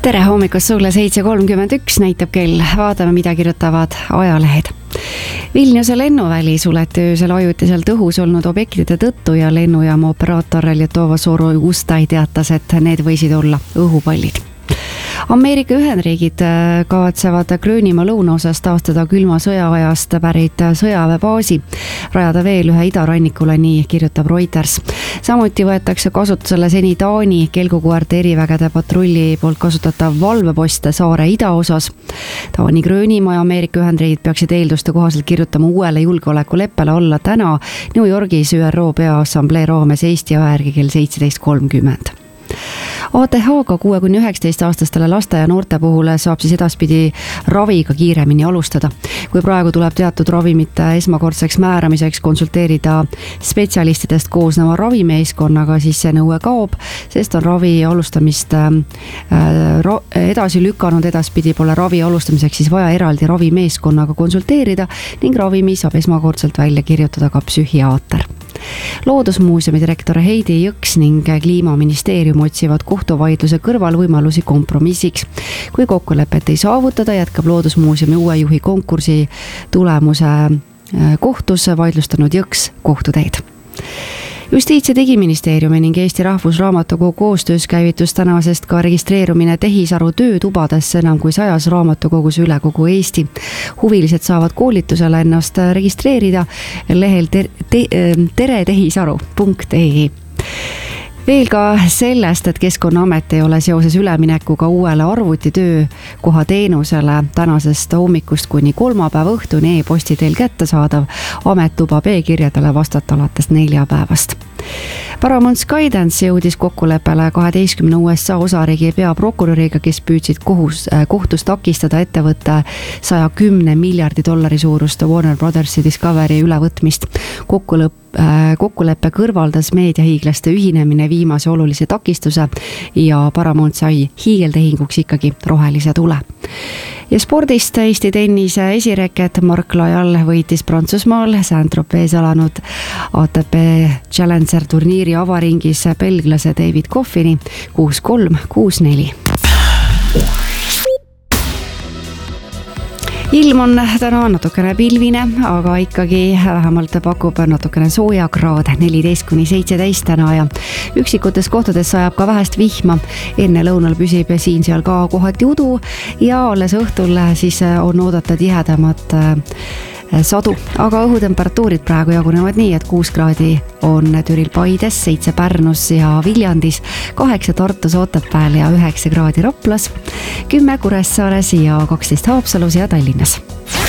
Tere hommikust sulle 7.31 näitab kell. Vaatame, mida kirjutavad ajalehed. Vilniuse lennuväli suleti öösel ajutiselt õhus olnud objektide tõttu ja lennujaama operaator Lietova Sorovustai teatas, et need võisid olla õhupallid. Ameerika Ühendriigid kavatsevad Gröönimaa lõunaosas taastada külma sõjaajast pärit sõjaväebaasi, rajada veel ühe idarannikule, nii kirjutab Reuters. Samuti võetakse kasutusele seni Taani kelgukoerte erivägede patrulli poolt kasutatav valvepost saare idaosas. Taani, Gröönimaa ja Ameerika Ühendriigid peaksid eelduste kohaselt kirjutama uuele julgeolekuleppele alla täna New Yorgis ÜRO Peaassamblee raames Eesti aja järgi kell 17.30. ATH-ga 6–19-aastastele laste ja noorte puhul saab siis edaspidi raviga kiiremini alustada. Kui praegu tuleb teatud ravimite esmakordseks määramiseks konsulteerida spetsialistidest koosneva ravimeeskonnaga, siis see nõue kaob, sest on ravi alustamist edasi lükanud, edaspidi pole ravi alustamiseks siis vaja eraldi ravimeeskonnaga konsulteerida ning ravimi saab esmakordselt välja kirjutada ka psühhiaater. Loodusmuuseumi direktor Heidi Jõks ning Kliimaministeerium otsivad kohtuvaidluse kõrval võimalusi kompromissiks. Kui kokkulepet ei saavutada, jätkab Loodusmuuseumi uue juhi konkursi tulemuse kohtusse vaidlustanud Jõks kohtuteed. Justiits- ja Digiministeeriumi ning Eesti Rahvusraamatukogu koostöös käivitus tänasest ka registreerumine tehisaru töötubadesse enam kui 100 raamatukogus üle kogu Eesti. Huvilised saavad koolitusele ennast registreerida lehel teretehisaru.ee. Veel ka sellest, et Keskkonnaamet ei ole seoses üleminekuga uuele arvutitöökoha teenusele tänasest hommikust kuni kolmapäeva õhtuni e-posti teel kättesaadav. Amet lubab e-kirjadele vastata alates 4 päevast. Paramount Skydance jõudis kokkuleppele 12 USA osariigi peaprokuröriga, kes püüdsid kohtus takistada ettevõtte $110 miljardi suurust Warner Brothersi Discovery ülevõtmist. Kokkuleppe kõrvaldas meediahiiglaste ühinemine viimase olulise takistuse ja Paramount sai hiigeltehinguks ikkagi rohelise tule. Ja spordist Eesti tennise esireket Mark Lajal võitis Prantsusmaal Saint-Tropez alanud ATP Challenger turniiri avaringis belglase David Goffini 6-3, 6-4. Ilm on täna natukene pilvine, aga ikkagi vähemalt pakub natukene sooja kraade 14–17 täna ja üksikutes kohtades sajab ka vähest vihma. Enne lõunal püsib siin-seal ka kohati udu ja alles õhtul siis on oodata tihedamat sadu, aga õhutemperatuurid praegu jagunevad nii, et 6 kraadi on Türil Paides, 7 Pärnus ja Viljandis, 8 Tartus Otepääl ja 9 kraadi Raplas, 10 Kuressaares ja 12 Haapsalus ja Tallinnas.